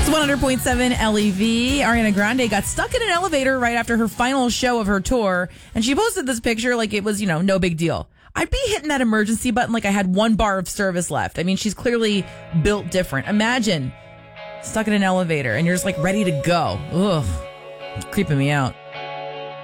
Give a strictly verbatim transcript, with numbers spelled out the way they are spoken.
one hundred point seven L E V. Ariana Grande got stuck in an elevator right after her final show of her tour, and she posted this picture like it was, you know, no big deal. I'd be hitting that emergency button like I had one bar of service left. I mean, she's clearly built different. Imagine stuck in an elevator and you're just like ready to go. Ugh, it's creeping me out.